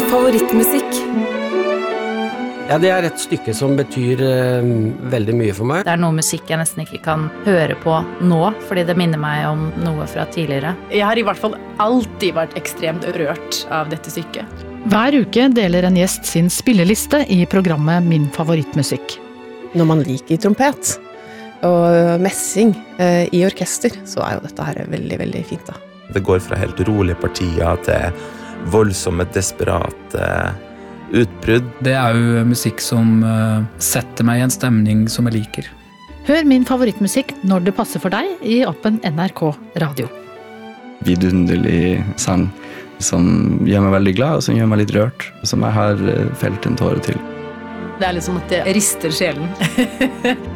favorittmusikk. Ja, det et stykke som betyr veldig mye for meg. Det noe musikk jeg nesten ikke kan høre på nå, fordi det minner meg om noe fra tidligere. Jeg har i hvert fall alltid vært ekstremt rørt av dette stykket. Hver uke deler en gjest sin spilleliste i programmet Min favorittmusikk. Når man liker trompet og messing i orkester, så jo dette her veldig, veldig fint da. Det går fra helt rolige partier til voldsomme, desperate utbrudd. Det jo musikk som setter meg i en stemning som jeg liker. Hør Min favorittmusikk når det passer for deg i appen NRK Radio. Vidunderlig sang som gjør meg veldig glad og som gjør meg litt rørt, som jeg har felt en tåre til. Det liksom at det rister sjelen.